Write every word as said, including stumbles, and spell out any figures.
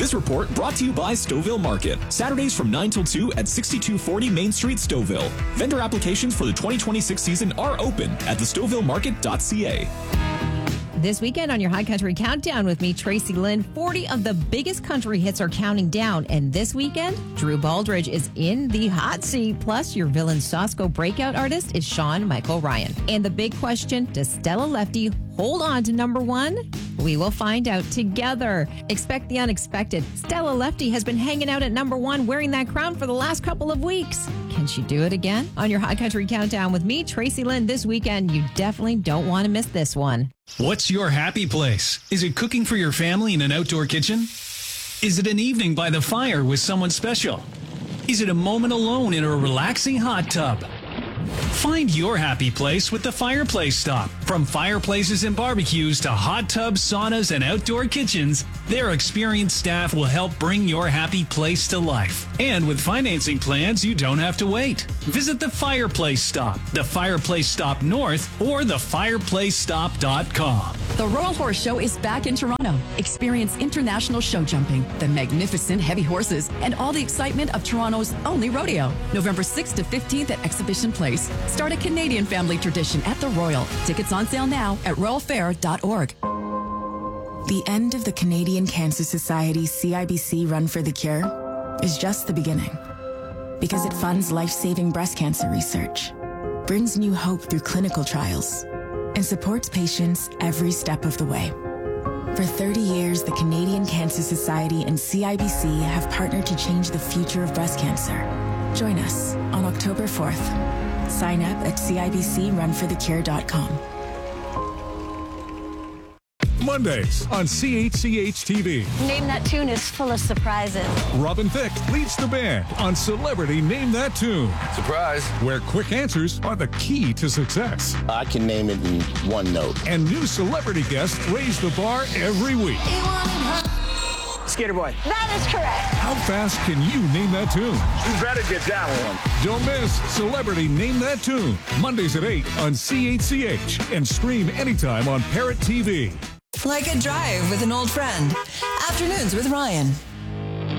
This report brought to you by Stouffville Market. Saturdays from nine till two at sixty-two forty Main Street, Stouffville. Vendor applications for the twenty twenty-six season are open at the stouffville market dot c a. This weekend on your High Country Countdown with me, Tracy Lynn, forty of the biggest country hits are counting down. And this weekend, Drew Baldridge is in the hot seat. Plus, your Villain Sasko breakout artist is Sean Michael Ryan. And the big question, does Stella Lefty hold on to number one? We will find out together. Expect the unexpected. Stella Lefty has been hanging out at number one, wearing that crown for the last couple of weeks. Can she do it again? On your High Country Countdown with me, Tracy Lynn, this weekend, you definitely don't want to miss this one. What's your happy place? Is it cooking for your family in an outdoor kitchen? Is it an evening by the fire with someone special? Is it a moment alone in a relaxing hot tub? Find your happy place with the Fireplace Stop. From fireplaces and barbecues to hot tubs, saunas, and outdoor kitchens, their experienced staff will help bring your happy place to life. And with financing plans, you don't have to wait. Visit the Fireplace Stop, the Fireplace Stop North, or the fireplace stop dot com. The Royal Horse Show is back in Toronto. Experience international show jumping, the magnificent heavy horses, and all the excitement of Toronto's only rodeo. November sixth to fifteenth at Exhibition Place. Start a Canadian family tradition at the Royal. Tickets on sale now at royal fair dot org. The end of the Canadian Cancer Society C I B C Run for the Cure is just the beginning, because it funds life-saving breast cancer research, brings new hope through clinical trials, and supports patients every step of the way. For thirty years, the Canadian Cancer Society and C I B C have partnered to change the future of breast cancer. Join us on October fourth. Sign up at C I B C run for the cure dot com. Mondays on C H C H T V. Name That Tune is full of surprises. Robin Thicke leads the band on Celebrity Name That Tune. Surprise. Where quick answers are the key to success. I can name it in one note. And new celebrity guests raise the bar every week. Skater Boy. That is correct. How fast can you name that tune? You better get that one. Don't miss Celebrity Name That Tune. Mondays at eight on C H C H and stream anytime on Parrot T V. Like a drive with an old friend. Afternoons with Ryan.